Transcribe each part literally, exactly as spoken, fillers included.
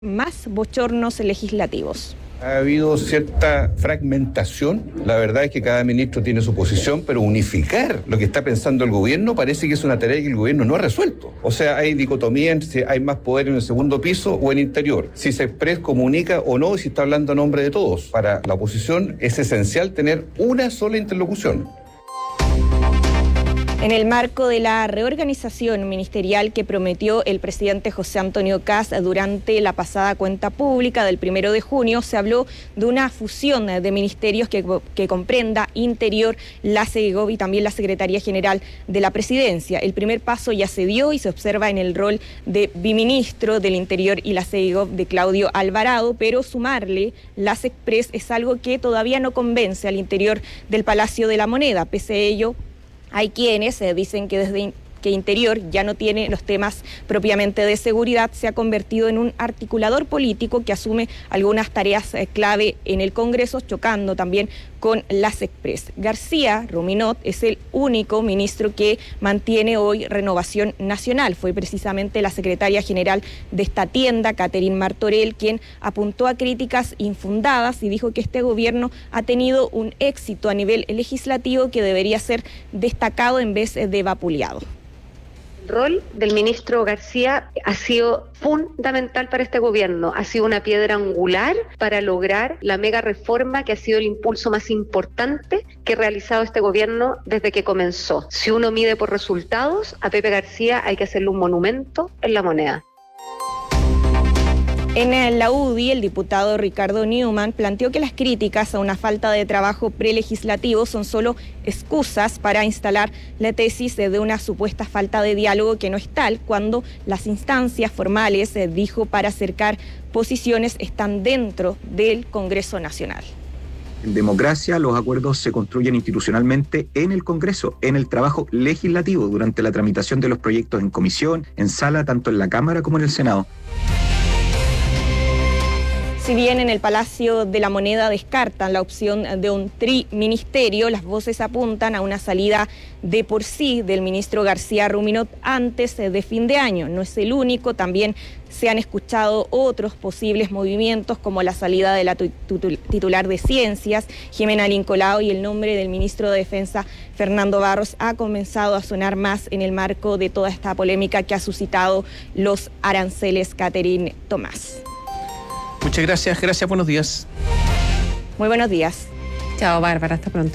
más bochornos legislativos. Ha habido cierta fragmentación. La verdad es que cada ministro tiene su posición, pero unificar lo que está pensando el gobierno parece que es una tarea que el gobierno no ha resuelto. O sea, hay dicotomía en si hay más poder en el segundo piso o en el interior. Si se expresa, comunica o no, y si está hablando a nombre de todos. Para la oposición es esencial tener una sola interlocución. En el marco de la reorganización ministerial que prometió el presidente José Antonio Kast durante la pasada cuenta pública del primero de junio, se habló de una fusión de ministerios que, que comprenda Interior, la SEGOV y también la Secretaría General de la Presidencia. El primer paso ya se dio y se observa en el rol de biministro del Interior y la SEGOV de Claudio Alvarado, pero sumarle la SECPRES es algo que todavía no convence al interior del Palacio de la Moneda. Pese a ello, hay quienes eh, dicen que desde que Interior ya no tiene los temas propiamente de seguridad, se ha convertido en un articulador político que asume algunas tareas eh, clave en el Congreso, chocando también con la SECPRES. García Ruminot es el único ministro que mantiene hoy Renovación Nacional. Fue precisamente la secretaria general de esta tienda, Catherine Martorell, quien apuntó a críticas infundadas y dijo que este gobierno ha tenido un éxito a nivel legislativo que debería ser destacado en vez de vapuleado. El rol del ministro García ha sido fundamental para este gobierno, ha sido una piedra angular para lograr la mega reforma que ha sido el impulso más importante que ha realizado este gobierno desde que comenzó. Si uno mide por resultados, a Pepe García hay que hacerle un monumento en la Moneda. En la U D I, el diputado Ricardo Newman planteó que las críticas a una falta de trabajo prelegislativo son solo excusas para instalar la tesis de una supuesta falta de diálogo que no es tal, cuando las instancias formales, dijo, para acercar posiciones están dentro del Congreso Nacional. En democracia, los acuerdos se construyen institucionalmente en el Congreso, en el trabajo legislativo, durante la tramitación de los proyectos en comisión, en sala, tanto en la Cámara como en el Senado. Si bien en el Palacio de la Moneda descartan la opción de un triministerio, las voces apuntan a una salida de por sí del ministro García Ruminot antes de fin de año. No es el único, también se han escuchado otros posibles movimientos como la salida de la titular de Ciencias, Jimena Lincolao, y el nombre del ministro de Defensa, Fernando Barros, ha comenzado a sonar más en el marco de toda esta polémica que ha suscitado los aranceles. Catherine Tomás. Muchas gracias, gracias, buenos días. Muy buenos días. Chao, Bárbara, hasta pronto.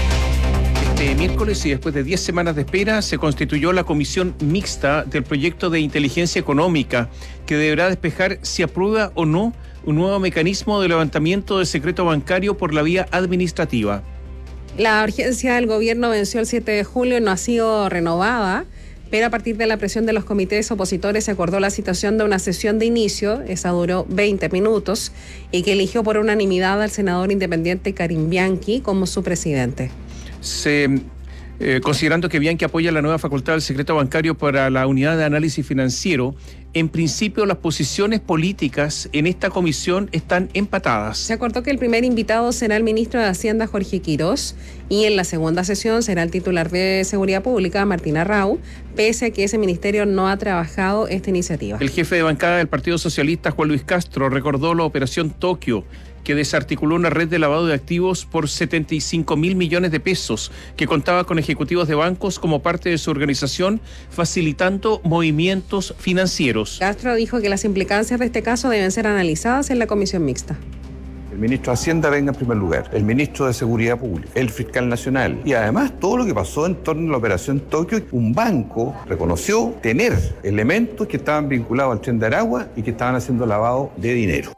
Este miércoles y después de diez semanas de espera se constituyó la comisión mixta del proyecto de inteligencia económica que deberá despejar si aprueba o no un nuevo mecanismo de levantamiento del secreto bancario por la vía administrativa. La urgencia del gobierno venció el siete de julio y no ha sido renovada. Pero a partir de la presión de los comités opositores se acordó la citación de una sesión de inicio, esa duró veinte minutos, y que eligió por unanimidad al senador independiente Karim Bianchi como su presidente. Se, eh, considerando que Bianchi apoya la nueva facultad del secreto bancario para la unidad de análisis financiero, en principio las posiciones políticas en esta comisión están empatadas. Se acordó que el primer invitado será el ministro de Hacienda, Jorge Quirós, y en la segunda sesión será el titular de Seguridad Pública, Martín Arrau, pese a que ese ministerio no ha trabajado esta iniciativa. El jefe de bancada del Partido Socialista, Juan Luis Castro, recordó la operación Tokio, que desarticuló una red de lavado de activos por setenta y cinco mil millones de pesos, que contaba con ejecutivos de bancos como parte de su organización, facilitando movimientos financieros. Castro dijo que las implicancias de este caso deben ser analizadas en la comisión mixta. El ministro de Hacienda venga en primer lugar, el ministro de Seguridad Pública, el fiscal nacional y además todo lo que pasó en torno a la operación Tokio. Un banco reconoció tener elementos que estaban vinculados al Tren de Aragua y que estaban haciendo lavado de dinero.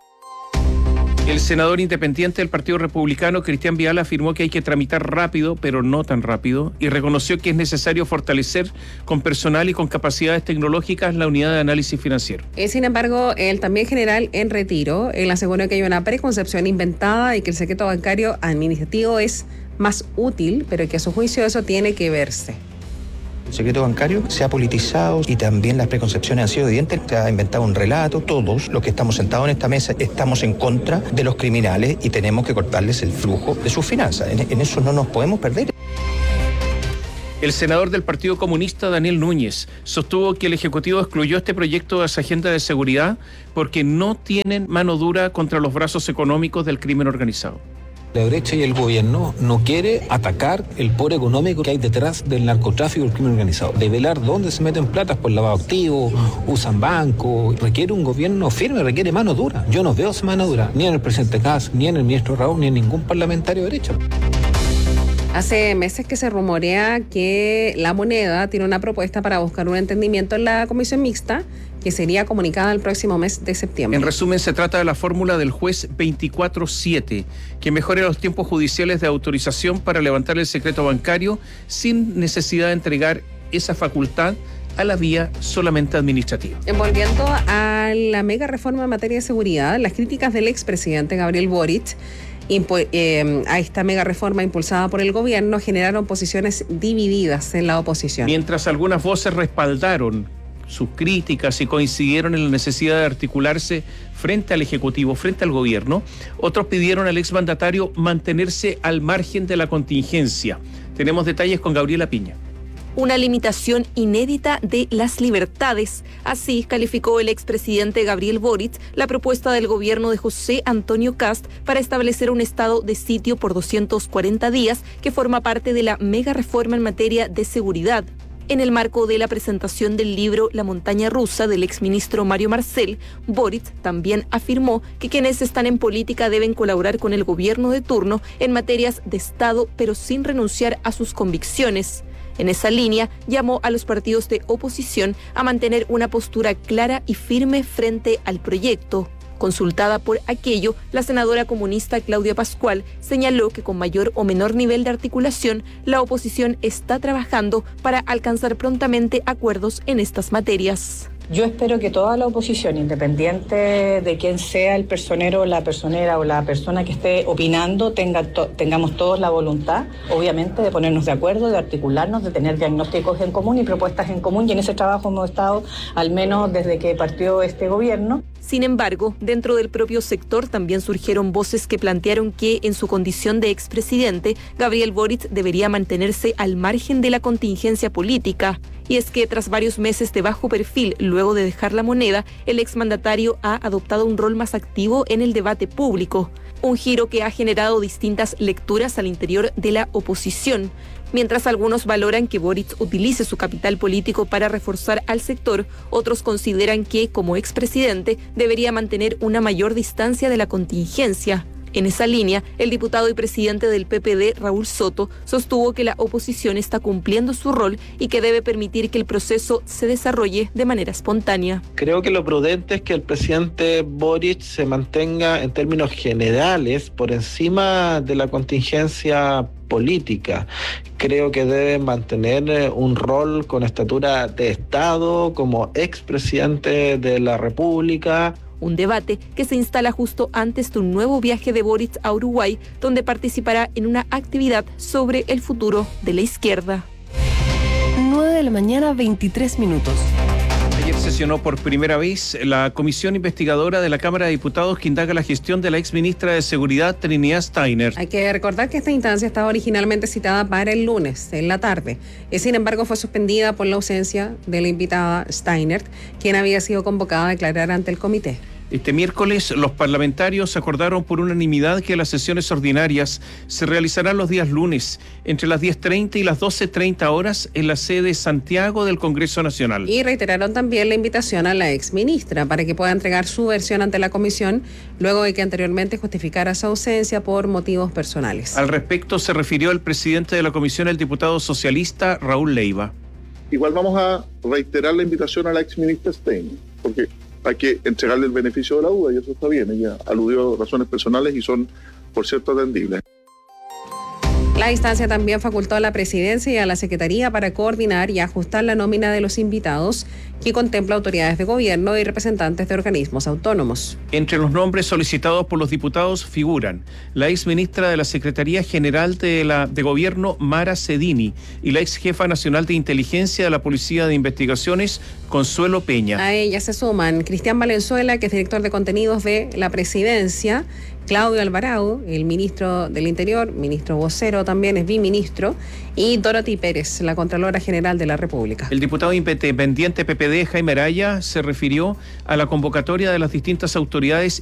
El senador independiente del Partido Republicano, Cristian Vial, afirmó que hay que tramitar rápido, pero no tan rápido, y reconoció que es necesario fortalecer con personal y con capacidades tecnológicas la unidad de análisis financiero. Eh, sin embargo, el también general en retiro, él aseguró que hay una preconcepción inventada y que el secreto bancario administrativo es más útil, pero que a su juicio eso tiene que verse. El secreto bancario se ha politizado y también las preconcepciones han sido evidentes. Se ha inventado un relato. Todos los que estamos sentados en esta mesa estamos en contra de los criminales y tenemos que cortarles el flujo de sus finanzas. En, en eso no nos podemos perder. El senador del Partido Comunista, Daniel Núñez, sostuvo que el Ejecutivo excluyó este proyecto de su agenda de seguridad porque no tienen mano dura contra los brazos económicos del crimen organizado. La derecha y el gobierno no quiere atacar el poder económico que hay detrás del narcotráfico y el crimen organizado. Develar dónde se meten platas por lavado activo, usan bancos. Requiere un gobierno firme, requiere mano dura. Yo no veo esa mano dura, ni en el presidente Kast, ni en el ministro Raúl, ni en ningún parlamentario de derecha. Hace meses que se rumorea que La Moneda tiene una propuesta para buscar un entendimiento en la comisión mixta que sería comunicada el próximo mes de septiembre. En resumen, se trata de la fórmula del juez veinticuatro siete, que mejore los tiempos judiciales de autorización para levantar el secreto bancario sin necesidad de entregar esa facultad a la vía solamente administrativa. Volviendo a la mega reforma en materia de seguridad, las críticas del expresidente Gabriel Boric Impu- eh, a esta mega reforma impulsada por el gobierno generaron posiciones divididas en la oposición. Mientras algunas voces respaldaron sus críticas y coincidieron en la necesidad de articularse frente al Ejecutivo, frente al gobierno, otros pidieron al exmandatario mantenerse al margen de la contingencia. Tenemos detalles con Gabriela Piña. Una limitación inédita de las libertades. Así calificó el expresidente Gabriel Boric la propuesta del gobierno de José Antonio Kast para establecer un estado de sitio por doscientos cuarenta días que forma parte de la mega reforma en materia de seguridad. En el marco de la presentación del libro La montaña rusa del exministro Mario Marcel, Boric también afirmó que quienes están en política deben colaborar con el gobierno de turno en materias de Estado, pero sin renunciar a sus convicciones. En esa línea, llamó a los partidos de oposición a mantener una postura clara y firme frente al proyecto. Consultada por aquello, la senadora comunista Claudia Pascual señaló que con mayor o menor nivel de articulación, la oposición está trabajando para alcanzar prontamente acuerdos en estas materias. Yo espero que toda la oposición, independiente de quién sea el personero, la personera o la persona que esté opinando, tenga to- tengamos todos la voluntad, obviamente, de ponernos de acuerdo, de articularnos, de tener diagnósticos en común y propuestas en común, y en ese trabajo hemos estado al menos desde que partió este gobierno. Sin embargo, dentro del propio sector también surgieron voces que plantearon que, en su condición de expresidente, Gabriel Boric debería mantenerse al margen de la contingencia política. Y es que tras varios meses de bajo perfil, luego de dejar La Moneda, el exmandatario ha adoptado un rol más activo en el debate público. Un giro que ha generado distintas lecturas al interior de la oposición. Mientras algunos valoran que Boric utilice su capital político para reforzar al sector, otros consideran que, como expresidente, debería mantener una mayor distancia de la contingencia. En esa línea, el diputado y presidente del P P D, Raúl Soto, sostuvo que la oposición está cumpliendo su rol y que debe permitir que el proceso se desarrolle de manera espontánea. Creo que lo prudente es que el presidente Boric se mantenga en términos generales por encima de la contingencia política. Creo que debe mantener un rol con estatura de Estado como expresidente de la República. Un debate que se instala justo antes de un nuevo viaje de Boric a Uruguay, donde participará en una actividad sobre el futuro de la izquierda. nueve de la mañana, veintitrés minutos. Ayer sesionó por primera vez la comisión investigadora de la Cámara de Diputados que indaga la gestión de la exministra de Seguridad, Trinidad Steiner. Hay que recordar que esta instancia estaba originalmente citada para el lunes, en la tarde. Y sin embargo fue suspendida por la ausencia de la invitada Steiner, quien había sido convocada a declarar ante el comité. Este miércoles, los parlamentarios acordaron por unanimidad que las sesiones ordinarias se realizarán los días lunes, entre las diez treinta y las doce treinta horas, en la sede Santiago del Congreso Nacional. Y reiteraron también la invitación a la exministra para que pueda entregar su versión ante la comisión, luego de que anteriormente justificara su ausencia por motivos personales. Al respecto se refirió el presidente de la comisión, el diputado socialista Raúl Leiva. Igual vamos a reiterar la invitación a la exministra Steiner, porque hay que entregarle el beneficio de la duda y eso está bien. Ella aludió a razones personales y son, por cierto, atendibles. La instancia también facultó a la presidencia y a la secretaría para coordinar y ajustar la nómina de los invitados, que contempla autoridades de gobierno y representantes de organismos autónomos. Entre los nombres solicitados por los diputados figuran la ex ministra de la Secretaría General de, la, de Gobierno, Mara Cedini, y la ex jefa nacional de inteligencia de la Policía de Investigaciones, Consuelo Peña. A ella se suman Cristian Valenzuela, que es director de contenidos de la Presidencia, Claudio Alvarado, el ministro del Interior, ministro vocero también, es biministro, y Dorothy Pérez, la Contralora General de la República. El diputado independiente P P D, Jaime Araya, se refirió a la convocatoria de las distintas autoridades